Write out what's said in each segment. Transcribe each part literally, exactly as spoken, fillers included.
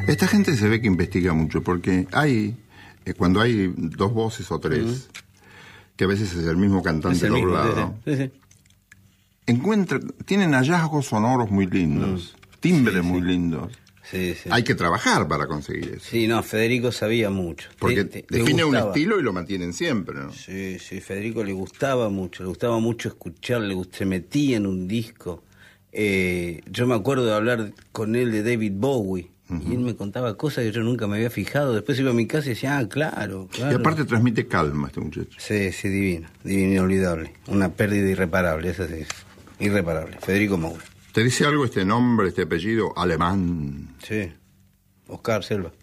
Esta gente se ve que investiga mucho, porque hay, eh, cuando hay dos voces o tres, uh-huh. que a veces es el mismo cantante es el mismo, doblado, sí, sí. encuentran, tienen hallazgos sonoros muy lindos, uh-huh. timbres sí, muy sí. lindos. Sí, sí. Hay que trabajar para conseguir eso. Sí, no, Federico sabía mucho. Porque te, te, define un estilo y lo mantienen siempre, ¿no? Sí, sí, Federico le gustaba mucho, le gustaba mucho escuchar, le gust- se metía en un disco. Eh, yo me acuerdo de hablar con él de David Bowie, uh-huh. y él me contaba cosas que yo nunca me había fijado. Después iba a mi casa y decía, ah, claro, claro. Y aparte transmite calma este muchacho. Sí, sí, divino, divino, inolvidable. Una pérdida irreparable, esa sí es, irreparable. Federico Moura. ¿Te dice algo este nombre, este apellido alemán? Sí, Oscar Selva.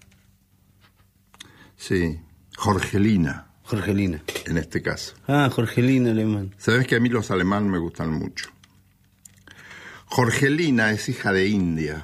Sí, Jorgelina. Jorgelina. En este caso. Ah, Jorgelina alemán. Sabes que a mí los alemanes me gustan mucho. Jorgelina es hija de India.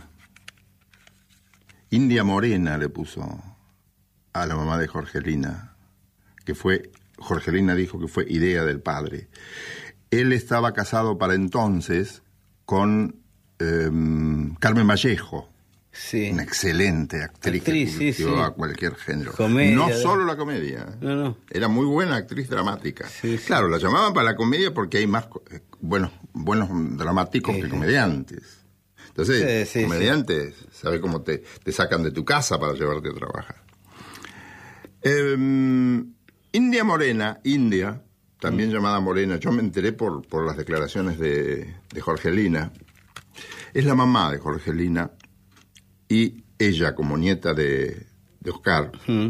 India Morena le puso a la mamá de Jorgelina, que fue, Jorgelina dijo que fue idea del padre. Él estaba casado para entonces con eh, Carmen Vallejo, sí. una excelente actriz, actriz que sí, sí. a cualquier género. Comedia, no de... solo la comedia, no, no. era muy buena actriz dramática. Sí, sí. Claro, la llamaban para la comedia porque hay más eh, buenos, buenos dramáticos sí, que comediantes. Entonces, sí, sí, comediantes, sí. ¿sabes cómo te, te sacan de tu casa para llevarte a trabajar? Eh, India Morena, India, también mm. llamada Morena, yo me enteré por, por las declaraciones de, de Jorgelina, es la mamá de Jorgelina, y ella, como nieta de, de Oscar, mm.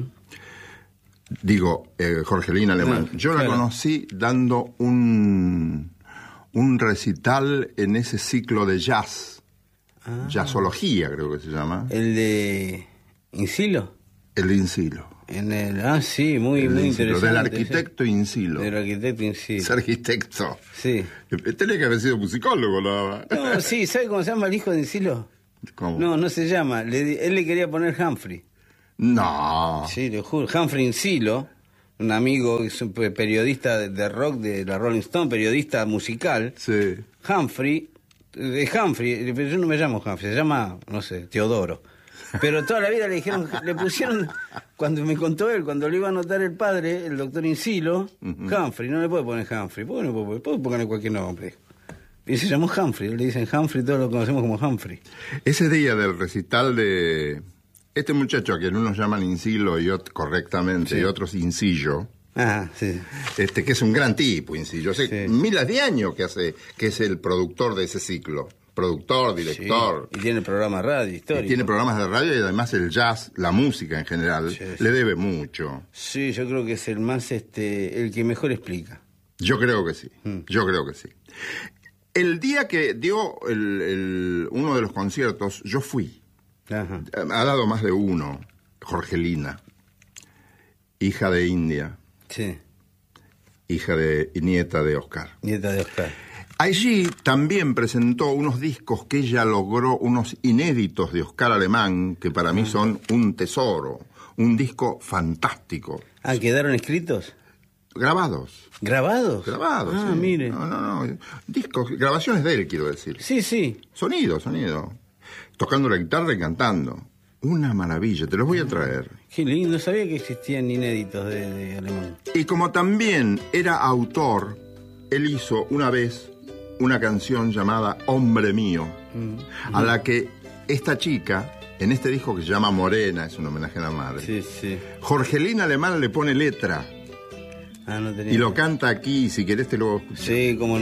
digo, eh, Jorgelina Alemán, no, yo claro. la conocí dando un, un recital en ese ciclo de jazz, ah. jazzología creo que se llama. ¿El de Insilo? El de Insilo. En el, ah, sí, muy, muy interesante. Del arquitecto sí. Insilo. Del arquitecto Insilo. Es arquitecto. Sí. Tenía que haber sido musicólogo, ¿no? No, sí, ¿sabe cómo se llama el hijo de Insilo? ¿Cómo? No, no se llama. Le, él le quería poner Humphrey. No. Sí, le juro. Humphrey Insilo, un amigo, es un periodista de rock de la Rolling Stone, periodista musical. Sí. Humphrey, de Humphrey, pero yo no me llamo Humphrey, se llama, no sé, Teodoro. Pero toda la vida le dijeron, le pusieron, cuando me contó él, cuando le iba a anotar el padre, el doctor Insilo, uh-huh. Humphrey, no le puede poner Humphrey, ¿por qué no puede, puede ponerle cualquier nombre? Y se llamó Humphrey, le dicen Humphrey, todos lo conocemos como Humphrey. Ese día del recital de este muchacho, a quien unos llaman Insilo y ot- correctamente, sí. y otros Insillo, ah, sí. este, que es un gran tipo, Insillo, hace sí. miles de años que hace, que es el productor de ese ciclo. Productor, director. Sí, y tiene programa de radio histórico. Y tiene programas de radio y además el jazz, la música en general, sí, sí. le debe mucho. Sí, yo creo que es el más, este, el que mejor explica. Yo creo que sí, mm. yo creo que sí. El día que dio el, el, uno de los conciertos, yo fui. Ajá. Ha dado más de uno, Jorgelina, hija de India. Sí. Hija de, y nieta de Oscar. Nieta de Oscar. Allí también presentó unos discos que ella logró, unos inéditos de Oscar Alemán, que para mí son un tesoro, un disco fantástico. Ah, ¿quedaron escritos? Grabados. ¿Grabados? Grabados, ah, sí. mire. No, no, no. Discos, grabaciones de él, quiero decir. Sí, sí. Sonido, sonido. Tocando la guitarra y cantando. Una maravilla, te los voy a traer. Qué lindo, sabía que existían inéditos de, de Alemán. Y como también era autor, él hizo una vez una canción llamada Hombre Mío, mm. a la que esta chica, en este disco que se llama Morena, es un homenaje a la madre, sí, sí. Jorgelina Alemán le pone letra. Ah, no tenía y lo canta aquí, si querés te lo escucho. Sí, como no.